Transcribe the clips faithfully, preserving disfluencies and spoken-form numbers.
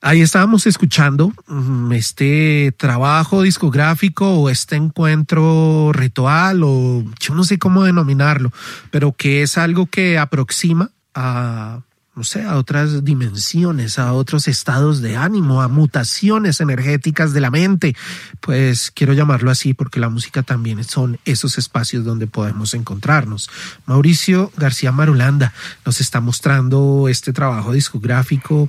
Ahí estábamos escuchando este trabajo discográfico o este encuentro ritual o yo no sé cómo denominarlo, pero que es algo que aproxima a, no sé, a otras dimensiones, a otros estados de ánimo, a mutaciones energéticas de la mente. Pues quiero llamarlo así porque la música también son esos espacios donde podemos encontrarnos. Mauricio García Marulanda nos está mostrando este trabajo discográfico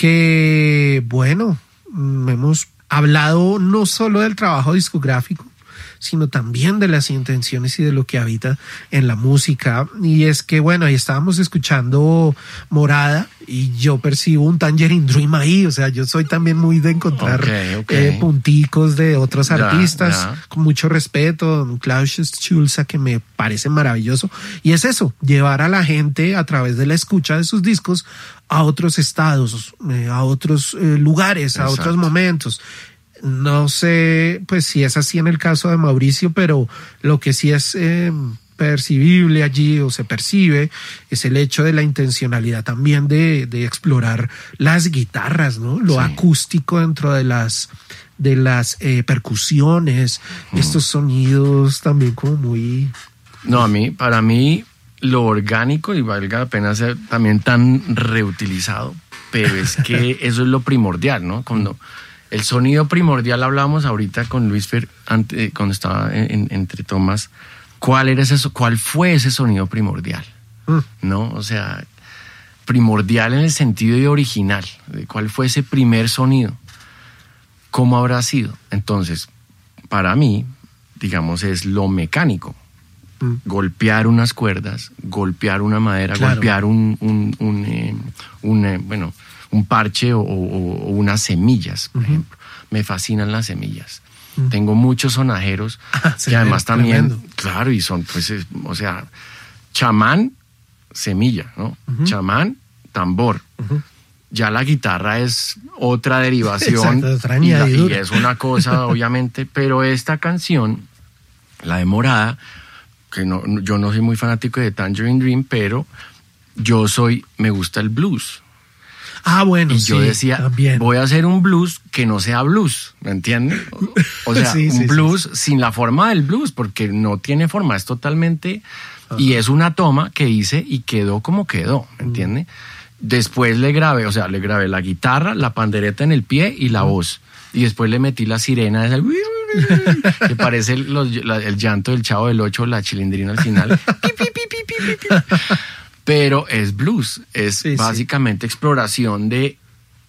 que, bueno, hemos hablado no solo del trabajo discográfico, sino también de las intenciones y de lo que habita en la música. Y es que, bueno, ahí estábamos escuchando Morada y yo percibo un Tangerine Dream ahí. O sea, yo soy también muy de encontrar okay, okay. Eh, punticos de otros ya, artistas ya. Con mucho respeto. Don Klaus Schulze, que me parece maravilloso. Y es eso, llevar a la gente a través de la escucha de sus discos a otros estados, eh, a otros eh, lugares, Exacto. a otros momentos. No sé, pues si es así en el caso de Mauricio, pero lo que sí es eh, percibible allí o se percibe es el hecho de la intencionalidad también de, de explorar las guitarras, ¿no? Lo sí. acústico dentro de las de las eh, percusiones, mm. estos sonidos también como muy... No, a mí, para mí, lo orgánico, y valga la pena ser también tan reutilizado, pero es que eso es lo primordial, ¿no? Cuando... El sonido primordial, hablábamos ahorita con Luis Fer, ante, cuando estaba en, en, entre tomas, ¿cuál era ese, cuál fue ese sonido primordial? Mm. ¿No? O sea, primordial en el sentido de original. ¿Cuál fue ese primer sonido? ¿Cómo habrá sido? Entonces, para mí, digamos, es lo mecánico. Mm. Golpear unas cuerdas, golpear una madera, claro. golpear un, un, un, eh, un eh, bueno... un parche o, o, o unas semillas, por uh-huh. ejemplo. Me fascinan las semillas. Uh-huh. Tengo muchos sonajeros ah, que además también, tremendo. Claro, y son, pues, es, o sea, chamán, semilla, ¿no? Uh-huh. Chamán, tambor. Uh-huh. Ya la guitarra es otra derivación. Exacto, otra y, la, y es una cosa, obviamente, pero esta canción, la de Morada, que no, yo no soy muy fanático de Tangerine Dream, pero yo soy, me gusta el blues. Ah, bueno, y sí, yo decía, también. Voy a hacer un blues que no sea blues, ¿me entiendes? O sea, sí, un sí, blues sí. sin la forma del blues, porque no tiene forma, es totalmente... Ajá. Y es una toma que hice y quedó como quedó, ¿me entiendes? Mm. Después le grabé, o sea, le grabé la guitarra, la pandereta en el pie y la mm. voz. Y después le metí la sirena, esa, que parece los, la, el llanto del Chavo del Ocho, la chilindrina al final. pi, pi, pi, pi, pi, pi. Pero es blues, es sí, básicamente sí. exploración de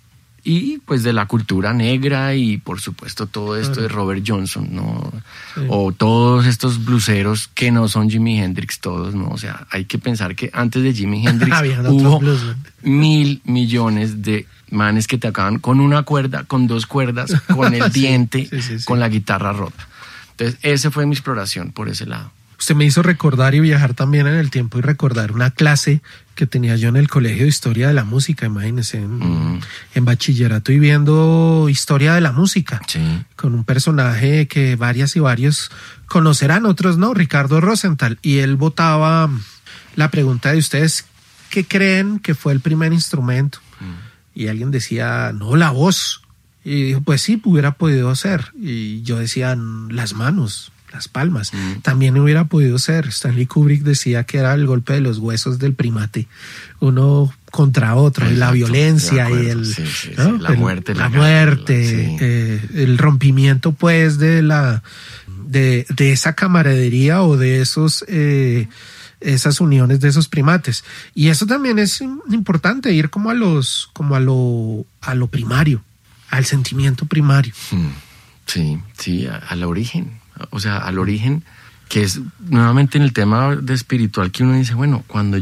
y pues de la cultura negra y por supuesto todo esto claro. de Robert Johnson, ¿no? Sí. O todos estos blueseros que no son Jimi Hendrix todos, ¿no? O sea, hay que pensar que antes de Jimi Hendrix hubo mil millones de manes que te acaban con una cuerda, con dos cuerdas, con el sí, diente, sí, sí, sí. con la guitarra rota. Entonces, esa fue mi exploración por ese lado. Usted me hizo recordar y viajar también en el tiempo y recordar una clase que tenía yo en el Colegio de Historia de la Música, imagínense, en, mm. en bachillerato y viendo Historia de la Música, sí. con un personaje que varias y varios conocerán, otros no, Ricardo Rosenthal, y él votaba la pregunta de ustedes, ¿qué creen que fue el primer instrumento? Mm. Y alguien decía, no, la voz. Y dijo, pues sí, hubiera podido ser. Y yo decía, las manos. Las palmas, mm. también hubiera podido ser. Stanley Kubrick decía que era el golpe de los huesos del primate, uno contra otro, Exacto, y la violencia y el, sí, sí, ¿no? sí, la el, muerte, la, la muerte, sí. eh, el rompimiento pues de la de, de esa camaradería o de esos eh, esas uniones de esos primates. Y eso también es importante, ir como a los como a lo a lo primario, al sentimiento primario. Sí, sí, al origen. O sea, al origen, que es nuevamente en el tema de espiritual que uno dice, bueno, cuando